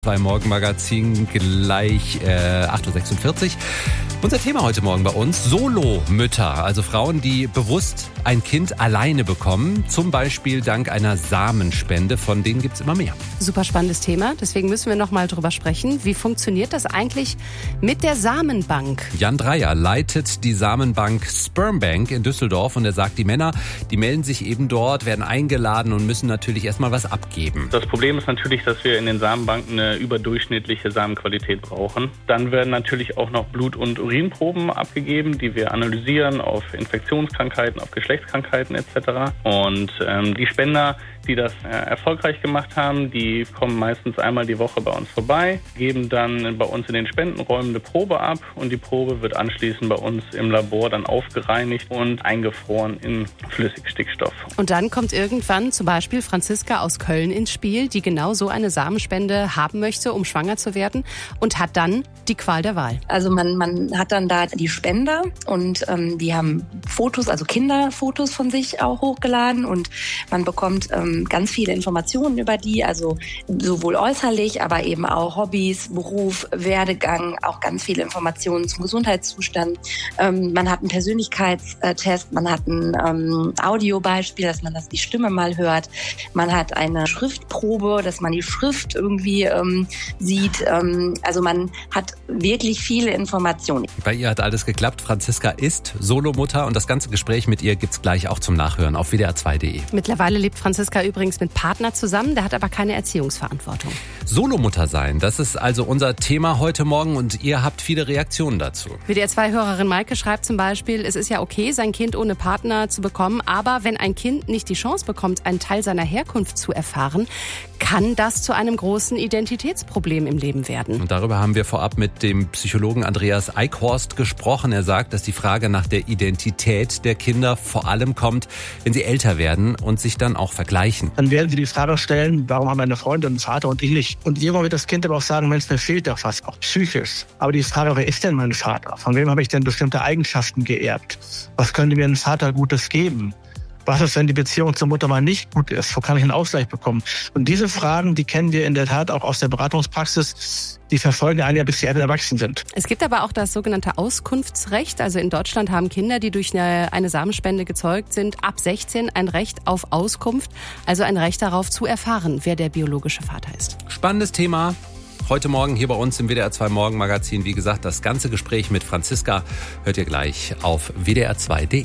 Bei Morgenmagazin gleich 8.46 Uhr. Unser Thema heute Morgen bei uns: Solomütter, also Frauen, die bewusst ein Kind alleine bekommen, zum Beispiel dank einer Samenspende. Von denen gibt es immer mehr. Super spannendes Thema, deswegen müssen wir noch mal drüber sprechen. Wie funktioniert das eigentlich mit der Samenbank? Jan Dreyer leitet die Samenbank Spermbank in Düsseldorf und er sagt, die Männer, die melden sich eben dort, werden eingeladen und müssen natürlich erstmal was abgeben. Das Problem ist natürlich, dass wir in den Samenbanken eine überdurchschnittliche Samenqualität brauchen. Dann werden natürlich auch noch Blut- und Urinproben abgegeben, die wir analysieren auf Infektionskrankheiten, auf Geschlechtskrankheiten etc. Und die Spender, die das erfolgreich gemacht haben, die kommen meistens einmal die Woche bei uns vorbei, geben dann bei uns in den Spendenräumen eine Probe ab und die Probe wird anschließend bei uns im Labor dann aufgereinigt und eingefroren in Flüssigstickstoff. Und dann kommt irgendwann zum Beispiel Franziska aus Köln ins Spiel, die genau so eine Samenspende haben möchte, um schwanger zu werden, und hat dann die Qual der Wahl. Also man hat dann da die Spender und die haben Fotos, also Kinderfotos von sich auch hochgeladen und man bekommt ganz viele Informationen über die, also sowohl äußerlich, aber eben auch Hobbys, Beruf, Werdegang, auch ganz viele Informationen zum Gesundheitszustand. Man hat einen Persönlichkeitstest, man hat ein Audiobeispiel, dass man die Stimme mal hört. Man hat eine Schriftprobe, dass man die Schrift irgendwie sieht. Also man hat wirklich viele Informationen. Bei ihr hat alles geklappt. Franziska ist Solomutter und das ganze Gespräch mit ihr gibt's gleich auch zum Nachhören auf wdr2.de. Mittlerweile lebt Franziska übrigens mit Partner zusammen, der hat aber keine Erziehungsverantwortung. Solomutter sein, das ist also unser Thema heute Morgen und ihr habt viele Reaktionen dazu. WDR2-Hörerin Maike schreibt zum Beispiel, es ist ja okay, sein Kind ohne Partner zu bekommen, aber wenn ein Kind nicht die Chance bekommt, einen Teil seiner Herkunft zu erfahren, kann das zu einem großen Identitätsproblem im Leben werden. Und darüber haben wir vorab mit dem Psychologen Andreas Eichhorst gesprochen. Er sagt, dass die Frage nach der Identität der Kinder vor allem kommt, wenn sie älter werden und sich dann auch vergleichen. Dann werden sie die Frage stellen, warum haben meine Freunde einen Vater und ich nicht? Und irgendwann wird das Kind aber auch sagen, Mensch, mir fehlt doch was, auch psychisch. Aber die Frage, wer ist denn mein Vater? Von wem habe ich denn bestimmte Eigenschaften geerbt? Was könnte mir ein Vater Gutes geben? Was ist, wenn die Beziehung zur Mutter mal nicht gut ist? Wo kann ich einen Ausgleich bekommen? Und diese Fragen, die kennen wir in der Tat auch aus der Beratungspraxis. Die verfolgen einen ja, bis sie erwachsen sind. Es gibt aber auch das sogenannte Auskunftsrecht. Also in Deutschland haben Kinder, die durch eine Samenspende gezeugt sind, ab 16 ein Recht auf Auskunft. Also ein Recht darauf zu erfahren, wer der biologische Vater ist. Spannendes Thema. Heute Morgen hier bei uns im WDR2 Morgenmagazin. Wie gesagt, das ganze Gespräch mit Franziska hört ihr gleich auf wdr2.de.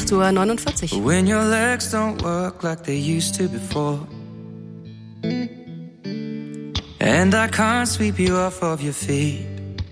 8.49 Uhr. When your legs don't work like they used to before, and I can't sweep you off of your feet.